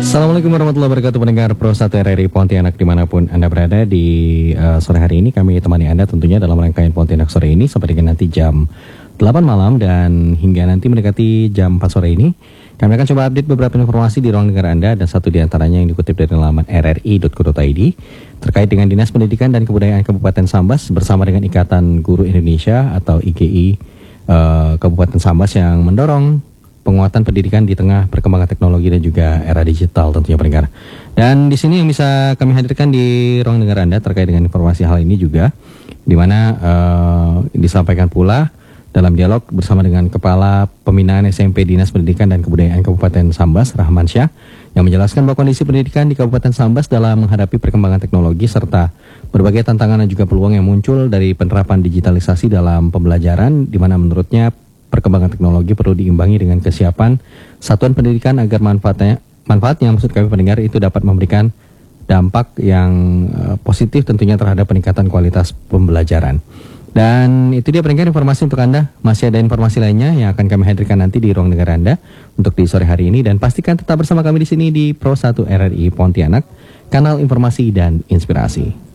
Assalamualaikum warahmatullahi wabarakatuh, pendengar Pro 1 RRI Pontianak dimanapun Anda berada. Di sore hari ini kami temani Anda tentunya dalam rangkaian Pontianak sore ini sampai dengan nanti jam 8 malam, dan hingga nanti mendekati jam 4 sore ini kami akan coba update beberapa informasi di ruang dengar Anda, dan satu di antaranya yang dikutip dari laman rri.co.id terkait dengan Dinas Pendidikan dan Kebudayaan Kabupaten Sambas bersama dengan Ikatan Guru Indonesia atau IGI Kabupaten Sambas yang mendorong penguatan pendidikan di tengah perkembangan teknologi dan juga era digital tentunya pendengar. Dan di sini yang bisa kami hadirkan di ruang dengar Anda terkait dengan informasi hal ini juga, di mana disampaikan pula dalam dialog bersama dengan Kepala Pembinaan SMP Dinas Pendidikan dan Kebudayaan Kabupaten Sambas, Rahman Syah, yang menjelaskan bahwa kondisi pendidikan di Kabupaten Sambas dalam menghadapi perkembangan teknologi serta berbagai tantangan dan juga peluang yang muncul dari penerapan digitalisasi dalam pembelajaran, di mana menurutnya perkembangan teknologi perlu diimbangi dengan kesiapan satuan pendidikan agar manfaatnya maksud kami pendengar itu dapat memberikan dampak yang positif tentunya terhadap peningkatan kualitas pembelajaran. Dan itu dia pendengar informasi untuk Anda. Masih ada informasi lainnya yang akan kami hadirkan nanti di ruang dengar Anda untuk di sore hari ini, dan pastikan tetap bersama kami di sini di Pro 1 RRI Pontianak, kanal informasi dan inspirasi.